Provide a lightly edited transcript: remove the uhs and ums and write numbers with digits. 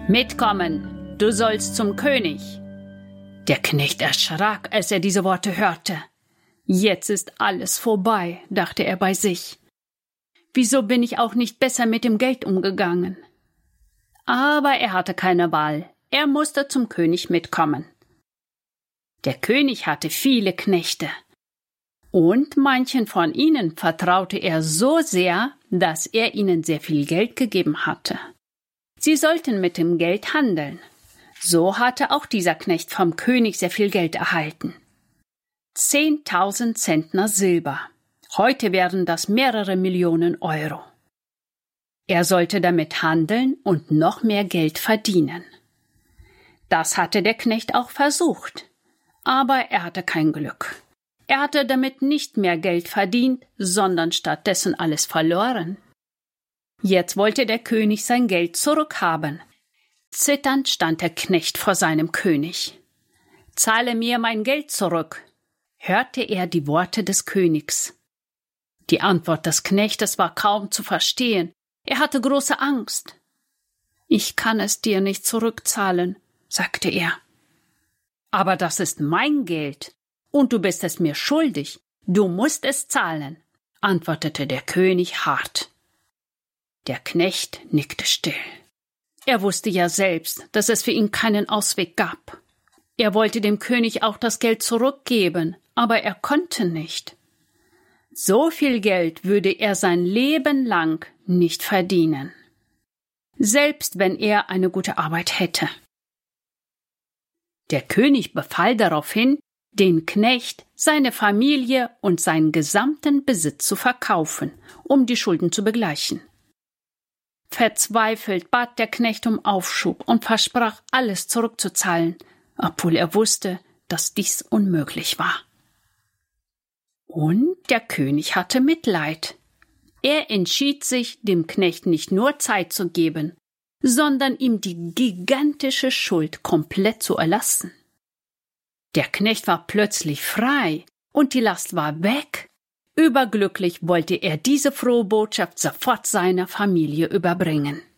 »Mitkommen, du sollst zum König.« Der Knecht erschrak, als er diese Worte hörte. »Jetzt ist alles vorbei«, dachte er bei sich. »Wieso bin ich auch nicht besser mit dem Geld umgegangen?« Aber er hatte keine Wahl. Er musste zum König mitkommen. Der König hatte viele Knechte. Und manchen von ihnen vertraute er so sehr, dass er ihnen sehr viel Geld gegeben hatte. Sie sollten mit dem Geld handeln. So hatte auch dieser Knecht vom König sehr viel Geld erhalten. 10.000 Zentner Silber. Heute wären das mehrere Millionen Euro. Er sollte damit handeln und noch mehr Geld verdienen. Das hatte der Knecht auch versucht. Aber er hatte kein Glück. Er hatte damit nicht mehr Geld verdient, sondern stattdessen alles verloren. Jetzt wollte der König sein Geld zurückhaben. Zitternd stand der Knecht vor seinem König. »Zahle mir mein Geld zurück«, hörte er die Worte des Königs. Die Antwort des Knechtes war kaum zu verstehen. Er hatte große Angst. »Ich kann es dir nicht zurückzahlen«, sagte er. »Aber das ist mein Geld, und du bist es mir schuldig. Du musst es zahlen«, antwortete der König hart. Der Knecht nickte still. Er wusste ja selbst, dass es für ihn keinen Ausweg gab. Er wollte dem König auch das Geld zurückgeben, aber er konnte nicht. So viel Geld würde er sein Leben lang nicht verdienen, selbst wenn er eine gute Arbeit hätte. Der König befahl daraufhin, den Knecht, seine Familie und seinen gesamten Besitz zu verkaufen, um die Schulden zu begleichen. Verzweifelt bat der Knecht um Aufschub und versprach, alles zurückzuzahlen, obwohl er wusste, dass dies unmöglich war. Und der König hatte Mitleid. Er entschied sich, dem Knecht nicht nur Zeit zu geben, sondern ihm die gigantische Schuld komplett zu erlassen. Der Knecht war plötzlich frei und die Last war weg. Überglücklich wollte er diese frohe Botschaft sofort seiner Familie überbringen.